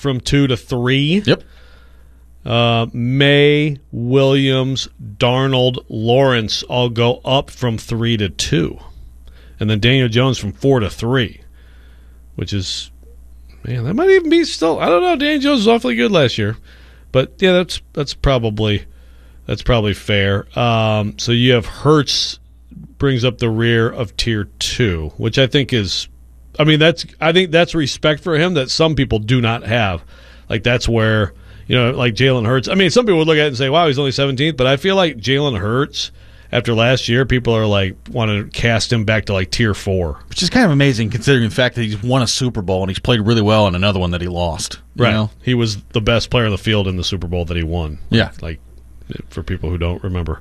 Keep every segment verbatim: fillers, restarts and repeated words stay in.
from two to three. Yep. Uh, May, Williams, Darnold, Lawrence all go up from three to two. And then Daniel Jones from four to three, which is, man, that might even be still, I don't know, Daniel Jones was awfully good last year. But, yeah, that's that's probably that's probably fair. Um, so you have Hurts brings up the rear of tier two, which I think is, I mean, that's I think that's respect for him that some people do not have. Like, that's where, you know, like Jalen Hurts. I mean, some people would look at it and say, wow, he's only seventeenth. But I feel like Jalen Hurts, after last year, people are like, want to cast him back to like tier four. Which is kind of amazing considering the fact that he's won a Super Bowl and he's played really well in another one that he lost. You Right. know? He was the best player on the field in the Super Bowl that he won. Yeah. Like, for people who don't remember.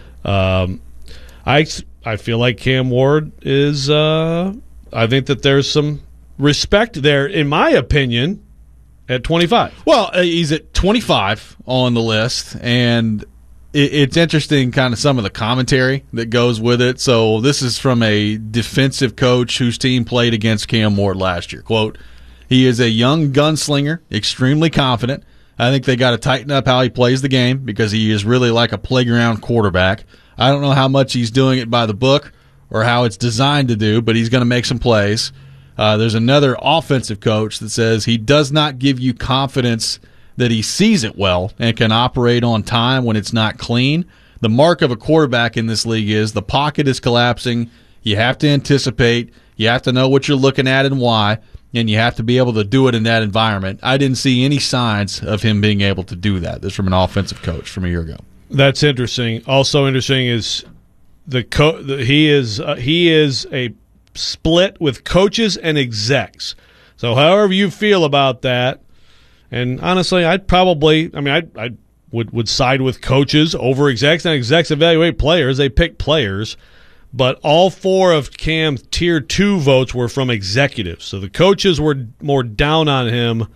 Um, I, I feel like Cam Ward is, uh, I think that there's some respect there, in my opinion, at twenty-five. Well, uh, he's at twenty-five on the list, and it, it's interesting kind of some of the commentary that goes with it. So this is from a defensive coach whose team played against Cam Ward last year. Quote, he is a young gunslinger, extremely confident. I think they got to tighten up how he plays the game because he is really like a playground quarterback. I don't know how much he's doing it by the book or how it's designed to do, but he's going to make some plays. Uh, there's another offensive coach that says he does not give you confidence that he sees it well and can operate on time when it's not clean. The mark of a quarterback in this league is the pocket is collapsing. You have to anticipate. You have to know what you're looking at and why, and you have to be able to do it in that environment. I didn't see any signs of him being able to do that. This is from an offensive coach from a year ago. That's interesting. Also interesting is the, co- the he is uh, he is a split with coaches and execs. So however you feel about that, and honestly, I'd probably, I mean, I I would would side with coaches over execs, and execs evaluate players. They pick players. But all four of Cam's tier two votes were from executives. So the coaches were more down on him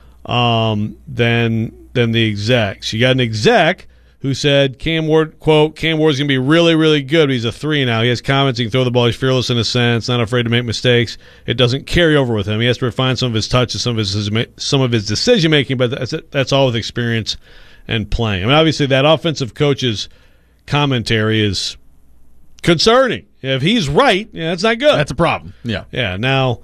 um, than than the execs. You got an exec who said Cam Ward, quote, Cam Ward's going to be really, really good, but he's a three now. He has comments, he can throw the ball, he's fearless in a sense, not afraid to make mistakes. It doesn't carry over with him. He has to refine some of his touches, some of his some of his decision-making, but that's, that's all with experience and playing. I mean, obviously that offensive coach's commentary is concerning. If he's right, yeah, that's not good. That's a problem. Yeah. Yeah. Now,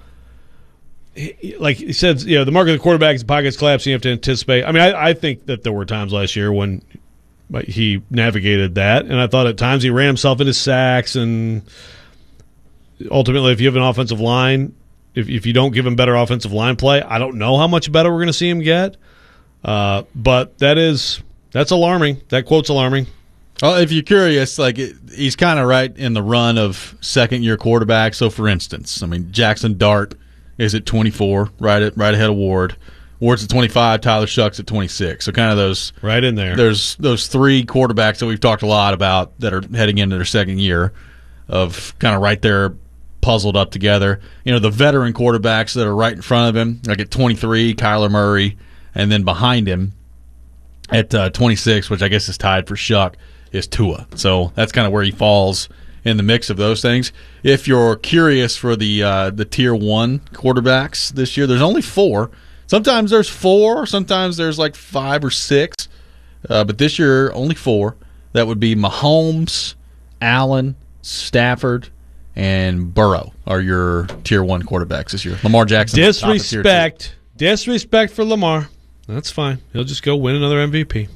he, like he said, you know, the mark of the quarterback is the pocket's collapsing. You have to anticipate. I mean, I, I think that there were times last year when he navigated that, and I thought at times he ran himself into sacks, and ultimately, if you have an offensive line, if if you don't give him better offensive line play, I don't know how much better we're going to see him get. Uh, but that is that's alarming. That quote's alarming. Well, if you're curious, like it, he's kind of right in the run of second-year quarterback. So, for instance, I mean, Jackson Dart is at twenty-four, right at right ahead of Ward. Ward's at twenty-five. Tyler Shuck's at twenty-six. So, kind of those right in there. There's those three quarterbacks that we've talked a lot about that are heading into their second year of kind of right there, puzzled up together. You know, the veteran quarterbacks that are right in front of him, like at twenty-three, Kyler Murray, and then behind him at uh, twenty-six, which I guess is tied for Shuck, is Tua. So that's kind of where he falls in the mix of those things. If you're curious for the uh, the tier one quarterbacks this year, there's only four. Sometimes there's four. Sometimes there's like five or six. Uh, but this year, only four. That would be Mahomes, Allen, Stafford, and Burrow are your tier one quarterbacks this year. Lamar Jackson. Disrespect. Disrespect for Lamar. That's fine. He'll just go win another M V P.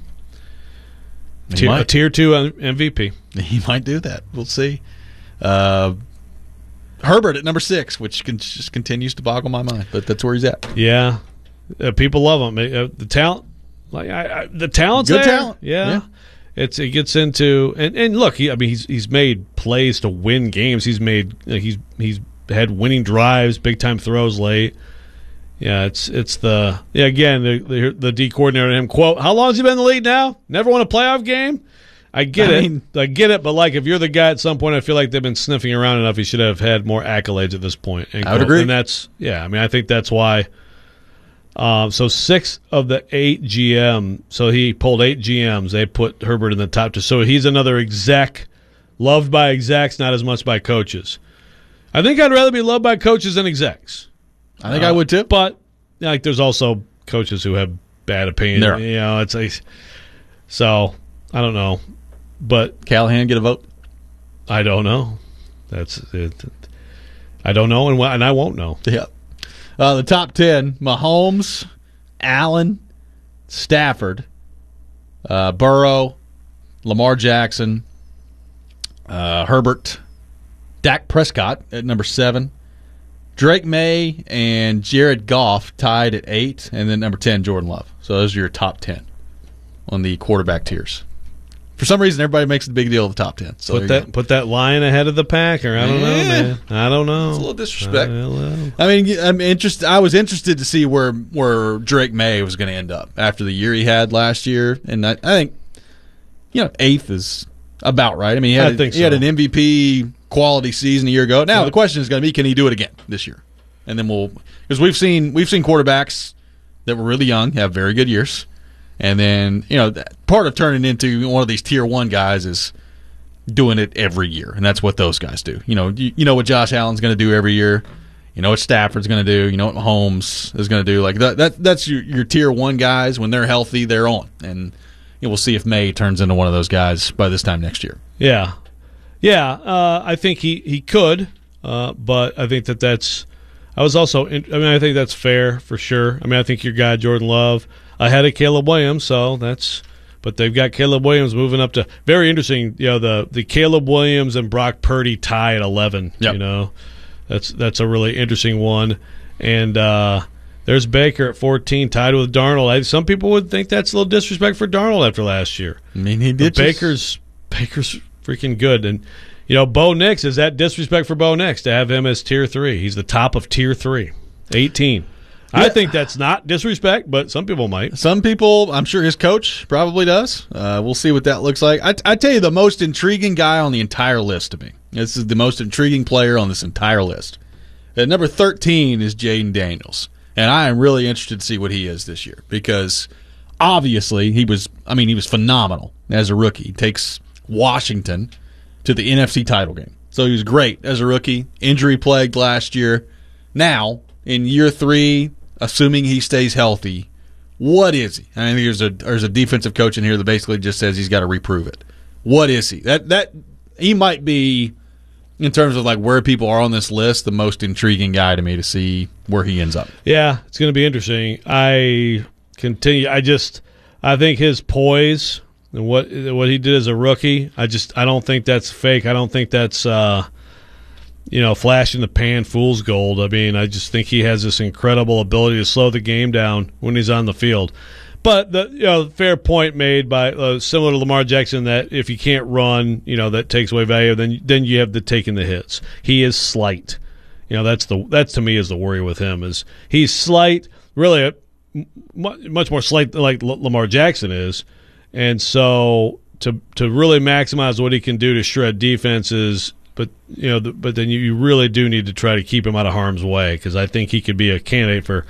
Tier, a tier two M V P. He might do that. We'll see. Uh, Herbert at number six, which can, just continues to boggle my mind, but that's where he's at. Yeah, uh, people love him. Uh, the talent, like I, I, the talent's good there. talent. Yeah. yeah, it's it gets into and, and look. He, I mean, he's he's made plays to win games. He's made uh, he's he's had winning drives, big time throws late. Yeah, it's it's the yeah again the the, the D coordinator him quote. How long has he been in the league now? Never won a playoff game. I get I it, mean, I get it, but like if you're the guy at some point, I feel like they've been sniffing around enough. He should have had more accolades at this point. I would quote. agree, and that's yeah. I mean, I think that's why. Um, so six of the eight G M, so he pulled eight G Ms. They put Herbert in the top two. So he's another exec, loved by execs, not as much by coaches. I think I'd rather be loved by coaches than execs. I think uh, I would too. But like, there's also coaches who have bad opinions. There. You know, it's a, so I don't know, but Callahan get a vote? I don't know. That's it. I don't know, and and I won't know. Yeah. Uh, the top ten: Mahomes, Allen, Stafford, uh, Burrow, Lamar Jackson, uh, Herbert, Dak Prescott at number seven, Drake May and Jared Goff tied at eight, and then number ten, Jordan Love. So those are your top ten on the quarterback tiers. For some reason, everybody makes a big deal of the top ten. So put that put that Lion ahead of the Packer. I don't yeah. know, man. I don't know. It's a little disrespect. I, I mean, I'm interested. I was interested to see where where Drake May was going to end up after the year he had last year, and I, I think you know eighth is about right. I mean, he had, I think he so. had an M V P quality season a year ago. Now Yeah. the question is going to be, can he do it again this year? And then we'll because we've seen we've seen quarterbacks that were really young have very good years. And then, you know, part of turning into one of these tier one guys is doing it every year. And that's what those guys do. You know, you, you know what Josh Allen's going to do every year. You know what Stafford's going to do. You know what Mahomes is going to do. Like that, that that's your, your tier one guys. When they're healthy, they're on. And you know, we'll see if May turns into one of those guys by this time next year. Yeah. Yeah, uh, I think he, he could, uh, but I think that that's – I was also – I mean, I think that's fair for sure. I mean, I think your guy, Jordan Love – ahead of Caleb Williams, so that's – but they've got Caleb Williams moving up to – very interesting, you know, the, the Caleb Williams and Brock Purdy tie at eleven, yep. you know. That's that's a really interesting one. And uh, there's Baker at fourteen, tied with Darnold. I, some people would think that's a little disrespect for Darnold after last year. I mean, he did But Baker's Baker's freaking good. And, you know, Bo Nix, is that disrespect for Bo Nix to have him as tier three? He's the top of tier three, eighteen. I think that's not disrespect, but some people might. Some people, I'm sure his coach probably does. Uh, we'll see what that looks like. I, I tell you, the most intriguing guy on the entire list to me. This is the most intriguing player on this entire list. At number thirteen is Jaden Daniels. And I am really interested to see what he is this year because obviously he was, I mean, he was phenomenal as a rookie. He takes Washington to the N F C title game. So he was great as a rookie, injury plagued last year. Now, in year three, assuming he stays healthy, what is he? I mean, there's a there's a defensive coach in here that basically just says he's got to reprove it. What is he? That that he might be, in terms of like where people are on this list, the most intriguing guy to me to see where he ends up. Yeah, it's going to be interesting. I continue. I just I think his poise and what what he did as a rookie. I just I don't think that's fake. I don't think that's. Uh, You know, flash in the pan, fool's gold. I mean, I just think he has this incredible ability to slow the game down when he's on the field. But the you know, fair point made by uh, similar to Lamar Jackson that if you can't run, you know, that takes away value. Then then you have the taking the hits. He is slight. You know, that's the that's to me is the worry with him is he's slight, really a, much more slight than like Lamar Jackson is, and so to to really maximize what he can do to shred defenses. But you know, but then you really do need to try to keep him out of harm's way because I think he could be a candidate for.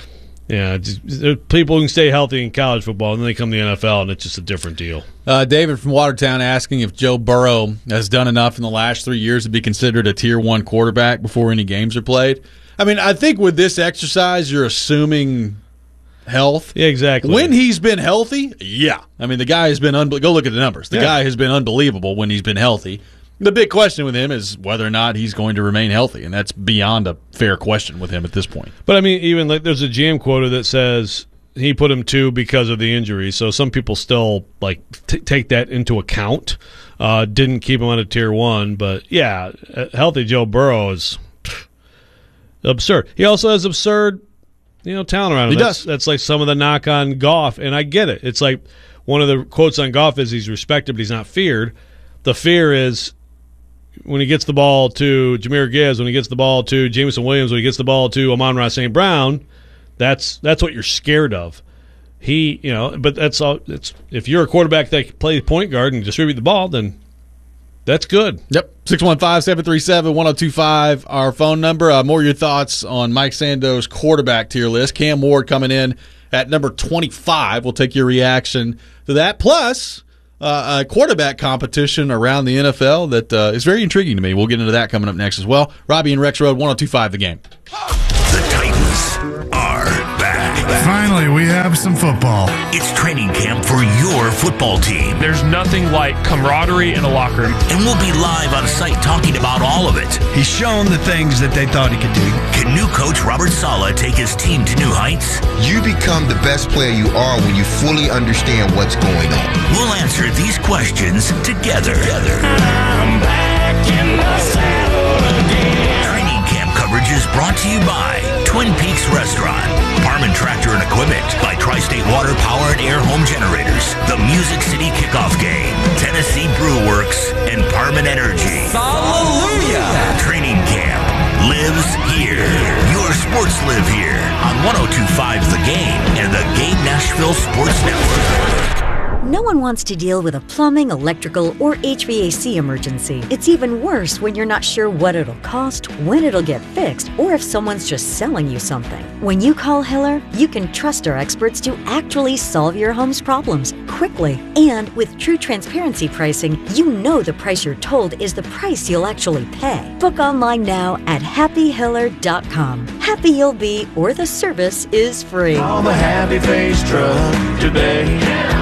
Yeah, you know, people who can stay healthy in college football, and then they come to the N F L, and it's just a different deal. Uh, David from Watertown asking if Joe Burrow has done enough in the last three years to be considered a tier one quarterback before any games are played. I mean, I think with this exercise, you're assuming health. Yeah, exactly. When he's been healthy, yeah. I mean, the guy has been unbelievable. Go look at the numbers. The yeah. guy has been unbelievable when he's been healthy. The big question with him is whether or not he's going to remain healthy, and that's beyond a fair question with him at this point. But, I mean, even like there's a G M quota that says he put him two because of the injury, so some people still like t- take that into account. Uh, didn't keep him on a tier one, but, yeah, healthy Joe Burrow is pff, absurd. He also has absurd, you know, talent around him. He that's, does. That's like some of the knock on Goff, and I get it. It's like one of the quotes on Goff is he's respected, but he's not feared. The fear is when he gets the ball to Jahmyr Gibbs, when he gets the ball to Jameson Williams, when he gets the ball to Amon-Ra Saint Brown, that's that's what you're scared of. He, you know, but that's all. It's if you're a quarterback that plays point guard and distribute the ball, then that's good. Yep. six one five, seven three seven, one oh two five, our phone number. Uh, more of your thoughts on Mike Sando's quarterback tier list. Cam Ward coming in at number twenty-five. We'll take your reaction to that. Plus, Uh, a quarterback competition around the N F L that uh, is very intriguing to me. We'll get into that coming up next as well. Robbie and Rex Road, one oh two five The Game. The Titans are back. Finally, we have some football. It's training camp for your football team. There's nothing like camaraderie in a locker room. And we'll be live on site talking about all of it. He's shown the things that they thought he could do. Can new coach Robert Saleh take his team to new heights? You become the best player you are when you fully understand what's going on. We'll answer these questions together. I'm back in the saddle again. Training camp coverage is brought to you by Twin Peaks Restaurant, Parman Tractor and Equipment, by Tri-State Water Power and Air Home Generators, the Music City Kickoff Game, Tennessee Brew Works, and Parman Energy. Hallelujah! Training camp lives here. Your sports live here on one oh two point five The Game and the Game Nashville Sports Network. No one wants to deal with a plumbing, electrical, or H V A C emergency. It's even worse when you're not sure what it'll cost, when it'll get fixed, or if someone's just selling you something. When you call Hiller, you can trust our experts to actually solve your home's problems quickly. And with true transparency pricing, you know the price you're told is the price you'll actually pay. Book online now at happy hiller dot com. Happy you'll be, or the service is free. Call the Happy Face Truck today.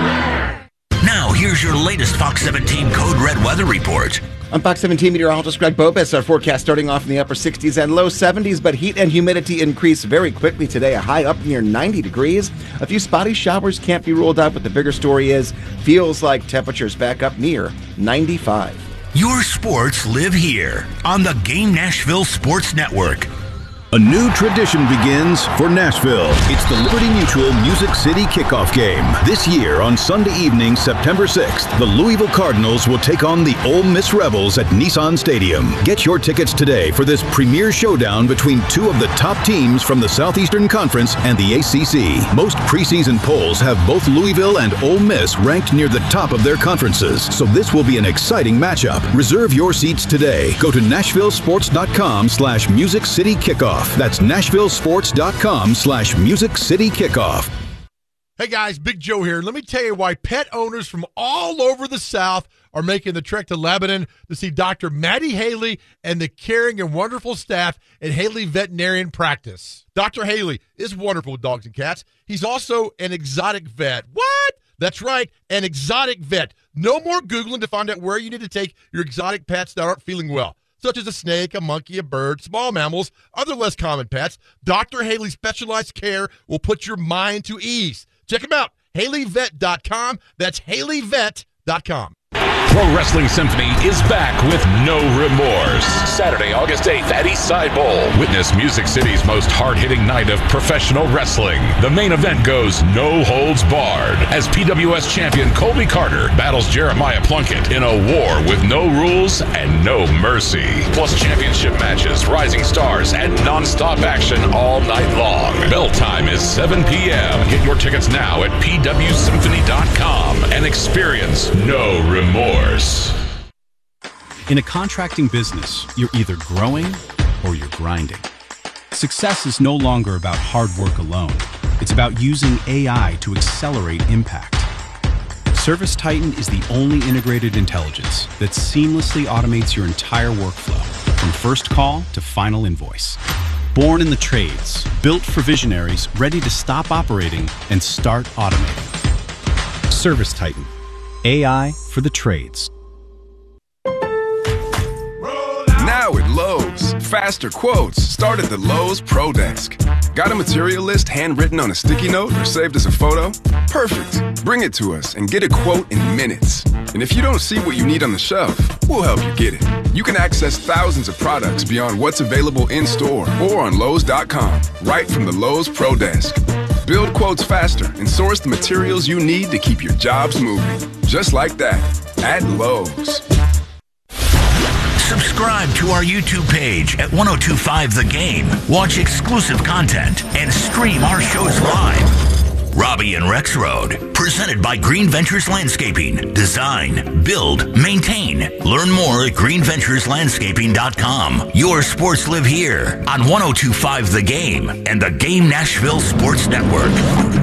Now, here's your latest Fox seventeen Code Red weather report. I'm Fox seventeen meteorologist Greg Bobes. Our forecast starting off in the upper sixties and low seventies, but heat and humidity increase very quickly today, a high up near ninety degrees. A few spotty showers can't be ruled out, but the bigger story is feels like temperatures back up near ninety-five. Your sports live here on the Game Nashville Sports Network. A new tradition begins for Nashville. It's the Liberty Mutual Music City Kickoff Game. This year on Sunday evening, September sixth, the Louisville Cardinals will take on the Ole Miss Rebels at Nissan Stadium. Get your tickets today for this premier showdown between two of the top teams from the Southeastern Conference and the A C C. Most preseason polls have both Louisville and Ole Miss ranked near the top of their conferences, so this will be an exciting matchup. Reserve your seats today. Go to nashvillesports.com slash Music City Kickoff. That's nashvillesports.com slash Music City Kickoff. Hey guys, Big Joe here. Let me tell you why pet owners from all over the South are making the trek to Lebanon to see Doctor Maddie Haley and the caring and wonderful staff at Haley Veterinarian Practice. Doctor Haley is wonderful with dogs and cats. He's also an exotic vet. What? That's right, an exotic vet. No more Googling to find out where you need to take your exotic pets that aren't feeling well, such as a snake, a monkey, a bird, small mammals, other less common pets. Doctor Haley's specialized care will put your mind to ease. Check him out, haley vet dot com. That's haley vet dot com. Pro Wrestling Symphony is back with No Remorse. Saturday, August eighth at Eastside Bowl. Witness Music City's most hard-hitting night of professional wrestling. The main event goes no holds barred as P W S champion Colby Carter battles Jeremiah Plunkett in a war with no rules and no mercy. Plus championship matches, rising stars, and non-stop action all night long. Bell time is seven p.m. Get your tickets now at p w symphony dot com and experience No Remorse. In a contracting business, you're either growing or you're grinding. Success is no longer about hard work alone. It's about using A I to accelerate impact. ServiceTitan is the only integrated intelligence that seamlessly automates your entire workflow, from first call to final invoice. Born in the trades, built for visionaries ready to stop operating and start automating. ServiceTitan. A I for the trades. Now at Lowe's, faster quotes start at the Lowe's Pro Desk. Got a material list handwritten on a sticky note or saved as a photo? Perfect. Bring it to us and get a quote in minutes. And if you don't see what you need on the shelf, we'll help you get it. You can access thousands of products beyond what's available in store or on Lowe's dot com, right from the Lowe's Pro Desk. Build quotes faster and source the materials you need to keep your jobs moving. Just like that, at Lowe's. Subscribe to our YouTube page at one oh two point five The Game. Watch exclusive content and stream our shows live. Robbie and Rex Road, presented by Green Ventures Landscaping. Design, build, maintain. Learn more at green ventures landscaping dot com. Your sports live here on one oh two point five The Game and the Game Nashville Sports Network.